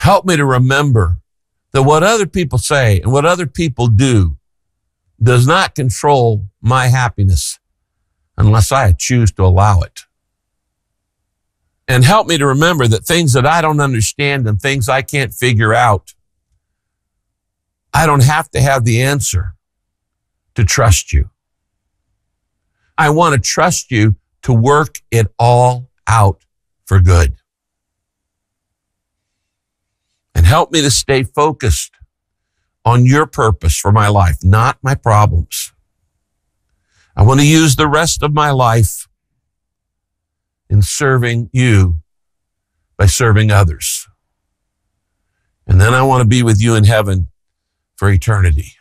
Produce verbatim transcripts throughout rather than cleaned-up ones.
Help me to remember that what other people say and what other people do does not control my happiness unless I choose to allow it. And help me to remember that things that I don't understand and things I can't figure out, I don't have to have the answer to trust you. I want to trust you to work it all out for good. And help me to stay focused on your purpose for my life, not my problems. I want to use the rest of my life in serving you by serving others. And then I want to be with you in heaven for eternity.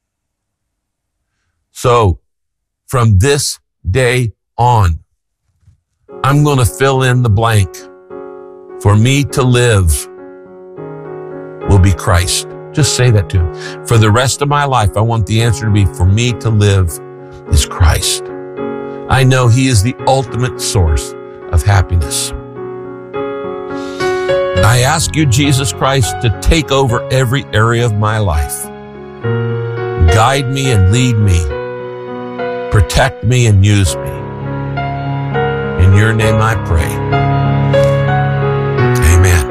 So from this day on, I'm going to fill in the blank. For me to live will be Christ. Just say that to him. For the rest of my life, I want the answer to be, for me to live is Christ. I know he is the ultimate source of happiness. I ask you, Jesus Christ, to take over every area of my life. Guide me and lead me. Protect me and use me. In your name I pray. Amen.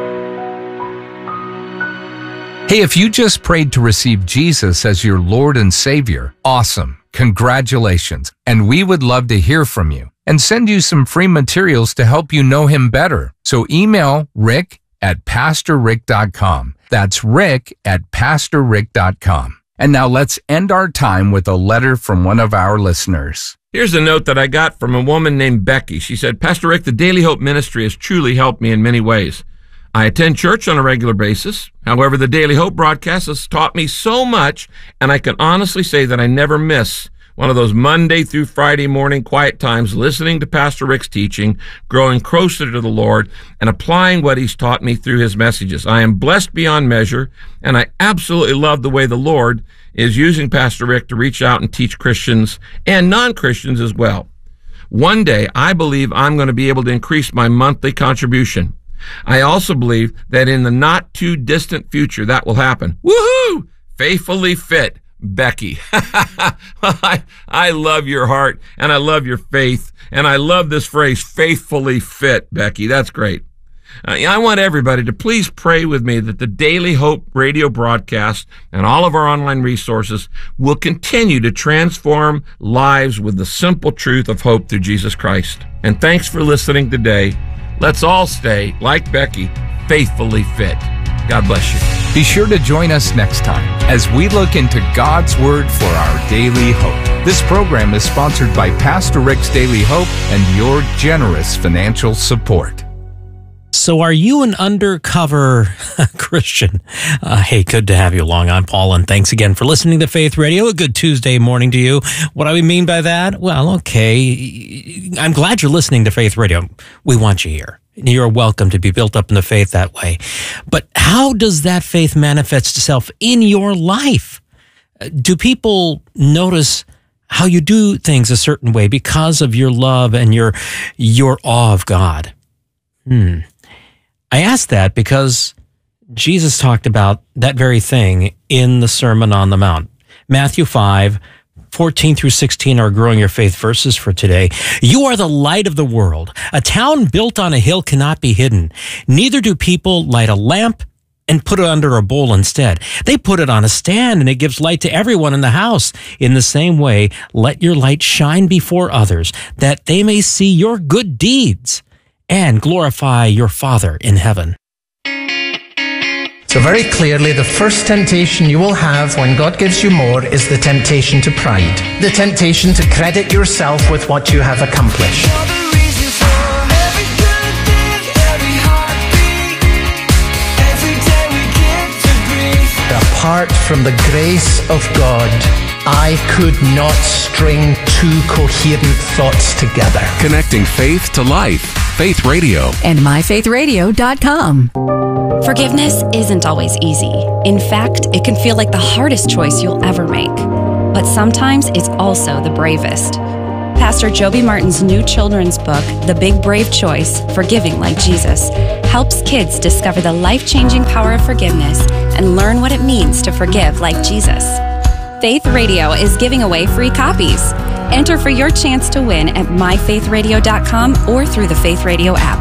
Hey, if you just prayed to receive Jesus as your Lord and Savior, awesome. Congratulations. And we would love to hear from you and send you some free materials to help you know him better. So email rick at pastor rick dot com. That's rick at pastor rick dot com. And now let's end our time with a letter from one of our listeners. Here's a note that I got from a woman named Becky. She said, Pastor Rick, the Daily Hope Ministry has truly helped me in many ways. I attend church on a regular basis. However, the Daily Hope broadcast has taught me so much, and I can honestly say that I never miss one of those Monday through Friday morning quiet times listening to Pastor Rick's teaching, growing closer to the Lord, and applying what he's taught me through his messages. I am blessed beyond measure, and I absolutely love the way the Lord is using Pastor Rick to reach out and teach Christians and non-Christians as well. One day, I believe I'm going to be able to increase my monthly contribution. I also believe that in the not too distant future, that will happen. Woohoo! Faithfully fit. Becky. I, I love your heart, and I love your faith, and I love this phrase, faithfully fit, Becky. That's great. Uh, I want everybody to please pray with me that the Daily Hope radio broadcast and all of our online resources will continue to transform lives with the simple truth of hope through Jesus Christ. And thanks for listening today. Let's all stay, like Becky, faithfully fit. God bless you. Be sure to join us next time as we look into God's Word for our daily hope. This program is sponsored by Pastor Rick's Daily Hope and your generous financial support. So are you an undercover Christian? Uh, hey, good to have you along. I'm Paul, and thanks again for listening to Faith Radio. A good Tuesday morning to you. What do we mean by that? Well, okay. I'm glad you're listening to Faith Radio. We want you here. You're welcome to be built up in the faith that way. But how does that faith manifest itself in your life? Do people notice how you do things a certain way because of your love and your your awe of God? Hmm. I ask that because Jesus talked about that very thing in the Sermon on the Mount. Matthew five, fourteen through sixteen are growing your faith verses for today. You are the light of the world. A town built on a hill cannot be hidden. Neither do people light a lamp and put it under a bowl instead. They put it on a stand, and it gives light to everyone in the house. In the same way, let your light shine before others, that they may see your good deeds and glorify your Father in heaven. So very clearly, the first temptation you will have when God gives you more is the temptation to pride. The temptation to credit yourself with what you have accomplished. Apart from the grace of God, I could not string two coherent thoughts together. Connecting faith to life. Faith Radio. And my faith radio dot com. Forgiveness isn't always easy. In fact, it can feel like the hardest choice you'll ever make. But sometimes it's also the bravest. Pastor Joby Martin's new children's book, The Big Brave Choice, Forgiving Like Jesus, helps kids discover the life-changing power of forgiveness and learn what it means to forgive like Jesus. Faith Radio is giving away free copies. Enter for your chance to win at my faith radio dot com or through the Faith Radio app.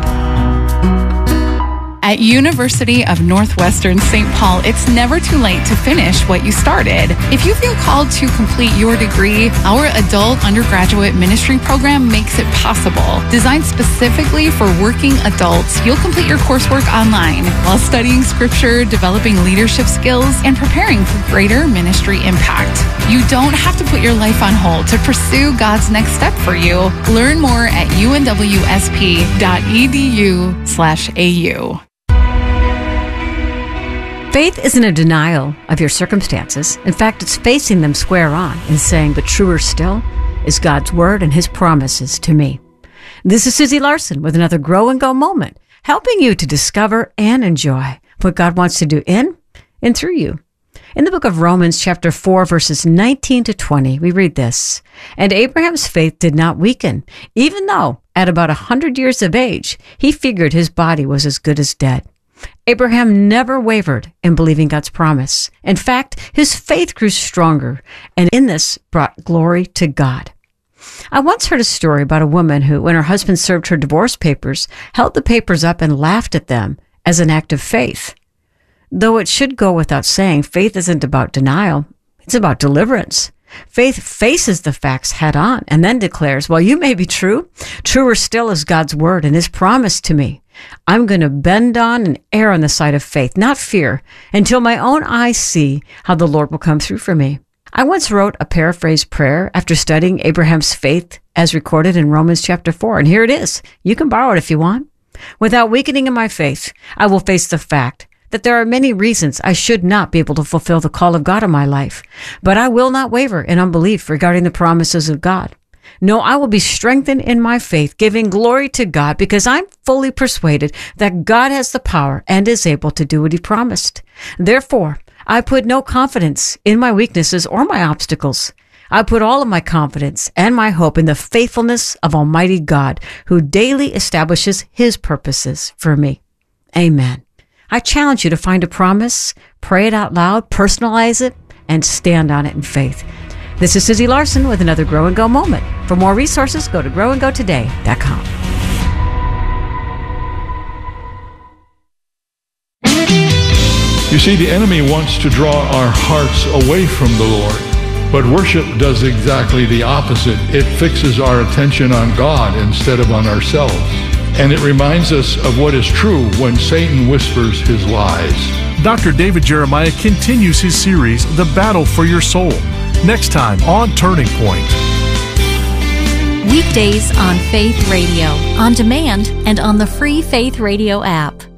At University of Northwestern Saint Paul, it's never too late to finish what you started. If you feel called to complete your degree, our adult undergraduate ministry program makes it possible. Designed specifically for working adults, you'll complete your coursework online while studying scripture, developing leadership skills, and preparing for greater ministry impact. You don't have to put your life on hold to pursue God's next step for you. Learn more at u n w s p dot e d u slash a u. Faith isn't a denial of your circumstances. In fact, it's facing them square on and saying, but truer still is God's word and his promises to me. This is Susie Larson with another Grow and Go moment, helping you to discover and enjoy what God wants to do in and through you. In the book of Romans, chapter four, verses nineteen to twenty, we read this, "And Abraham's faith did not weaken, even though at about a hundred years of age, he figured his body was as good as dead. Abraham never wavered in believing God's promise. In fact, his faith grew stronger, and in this brought glory to God." I once heard a story about a woman who, when her husband served her divorce papers, held the papers up and laughed at them as an act of faith. Though it should go without saying, faith isn't about denial. It's about deliverance. Faith faces the facts head on and then declares, well, you may be true. Truer still is God's word and his promise to me. I'm going to bend on and err on the side of faith, not fear, until my own eyes see how the Lord will come through for me. I once wrote a paraphrased prayer after studying Abraham's faith as recorded in Romans chapter four, and here it is. You can borrow it if you want. Without weakening in my faith, I will face the fact that there are many reasons I should not be able to fulfill the call of God in my life, but I will not waver in unbelief regarding the promises of God. No, I will be strengthened in my faith, giving glory to God, because I'm fully persuaded that God has the power and is able to do what he promised. Therefore, I put no confidence in my weaknesses or my obstacles. I put all of my confidence and my hope in the faithfulness of Almighty God, who daily establishes his purposes for me. Amen. I challenge you to find a promise, pray it out loud, personalize it, and stand on it in faith. This is Susie Larson with another Grow and Go moment. For more resources, go to grow and go today dot com. You see, the enemy wants to draw our hearts away from the Lord, but worship does exactly the opposite. It fixes our attention on God instead of on ourselves. And it reminds us of what is true when Satan whispers his lies. Doctor David Jeremiah continues his series, The Battle for Your Soul, next time on Turning Point. Weekdays on Faith Radio, on demand and on the free Faith Radio app.